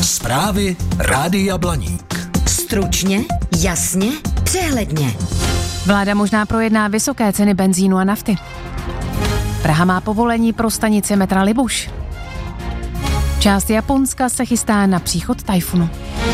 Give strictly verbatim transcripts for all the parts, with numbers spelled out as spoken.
Zprávy Rádia Blaník. Stručně, jasně, přehledně. Vláda možná projedná vysoké ceny benzínu a nafty. Praha má povolení pro stanici metra Libuš. Část Japonska se chystá na příchod tajfunu.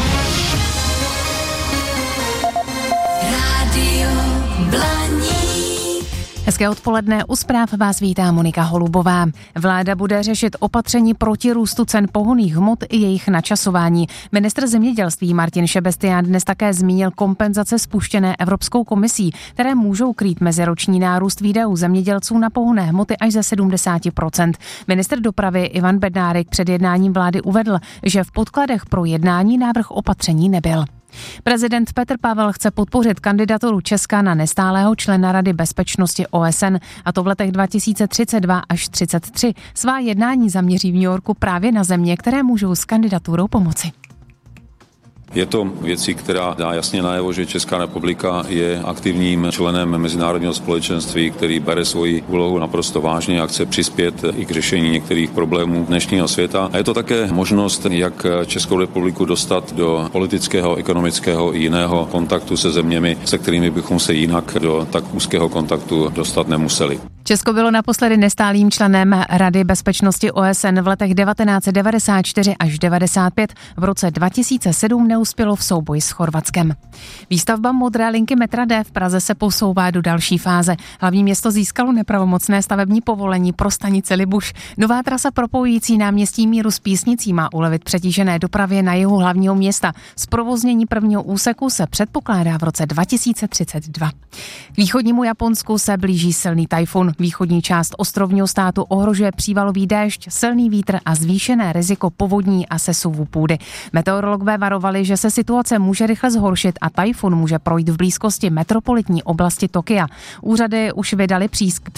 Rádio Blaník. Hezké odpoledne, u zpráv vás vítá Monika Holubová. Vláda bude řešit opatření proti růstu cen pohonných hmot i jejich načasování. Ministr zemědělství Martin Šebestián dnes také zmínil kompenzace spuštěné Evropskou komisí, které můžou krýt meziroční nárůst výdajů zemědělců na pohonné hmoty až ze sedmdesát procent. Ministr dopravy Ivan Bednárik před jednáním vlády uvedl, že v podkladech pro jednání návrh opatření nebyl. Prezident Petr Pavel chce podpořit kandidaturu Česka na nestálého člena Rady bezpečnosti O S N, a to v letech dva tisíce třicet dva až třicet tři. Svá jednání zaměří v New Yorku právě na země, které můžou s kandidaturou pomoci. Je to věcí, která dá jasně najevo, že Česká republika je aktivním členem mezinárodního společenství, který bere svoji úlohu naprosto vážně a chce přispět i k řešení některých problémů dnešního světa. A je to také možnost, jak Českou republiku dostat do politického, ekonomického i jiného kontaktu se zeměmi, se kterými bychom se jinak do tak úzkého kontaktu dostat nemuseli. Česko bylo naposledy nestálým členem Rady bezpečnosti O S N v letech devatenáct set devadesát čtyři až devadesát pět. V roce dva tisíce sedm neuspělo v souboji s Chorvatskem. Výstavba modré linky metra D v Praze se posouvá do další fáze. Hlavní město získalo nepravomocné stavební povolení pro stanici Libuš. Nová trasa propojující náměstí Míru s Písnicí má ulevit přetížené dopravě na jihu hlavního města. Zprovoznění prvního úseku se předpokládá v roce dva tisíce třicet dva. K východnímu Japonsku se blíží silný tajfun. Východní část ostrovního státu ohrožuje přívalový déšť, silný vítr a zvýšené riziko povodní a sesuvu půdy. Meteorologové varovali, že se situace může rychle zhoršit a tajfun může projít v blízkosti metropolitní oblasti Tokia. Úřady už vydali